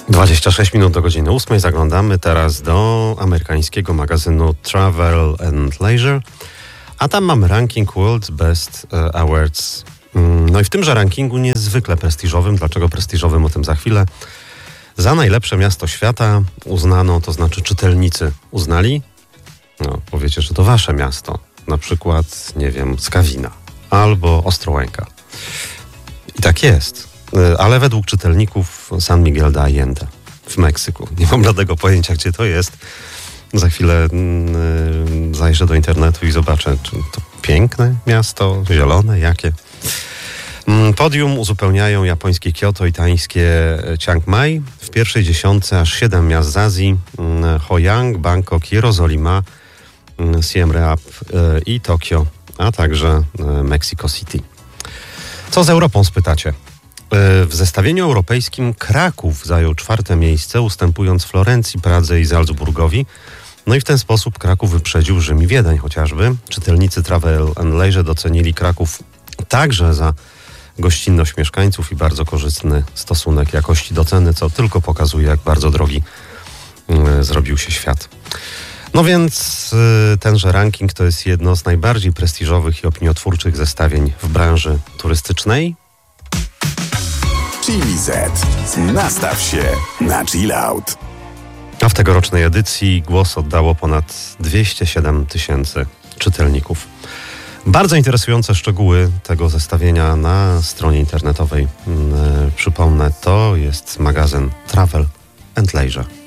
26 minut do godziny 8. Zaglądamy teraz do amerykańskiego magazynu Travel and Leisure, a tam mamy ranking World's Best Awards. No i w tymże rankingu niezwykle prestiżowym. Dlaczego prestiżowym? O tym za chwilę. Za najlepsze miasto świata uznano, to znaczy czytelnicy uznali, no powiecie, że to wasze miasto. Na przykład, nie wiem, Skawina albo Ostrołęka. I tak jest. Ale według czytelników San Miguel de Allende w Meksyku. Nie mam żadnego pojęcia, gdzie to jest. Za chwilę zajrzę do internetu i zobaczę, czy to piękne miasto, zielone, jakie. Podium uzupełniają japońskie Kyoto i tańskie Chiang Mai. W pierwszej dziesiątce aż 7 miast z Azji. Hojang, Bangkok, Jerozolima, Siem Reap i Tokio, a także Mexico City. Co z Europą, spytacie? W zestawieniu europejskim Kraków zajął 4. miejsce, ustępując Florencji, Pradze i Salzburgowi. No i w ten sposób Kraków wyprzedził Rzym i Wiedeń chociażby. Czytelnicy Travel and Leisure docenili Kraków także za gościnność mieszkańców i bardzo korzystny stosunek jakości do ceny, co tylko pokazuje, jak bardzo drogi zrobił się świat. No więc tenże ranking to jest jedno z najbardziej prestiżowych i opiniotwórczych zestawień w branży turystycznej. Chili Z. Nastaw się na chill out. A w tegorocznej edycji głos oddało ponad 207 000 czytelników. Bardzo interesujące szczegóły tego zestawienia na stronie internetowej. Przypomnę, to jest magazyn Travel and Leisure.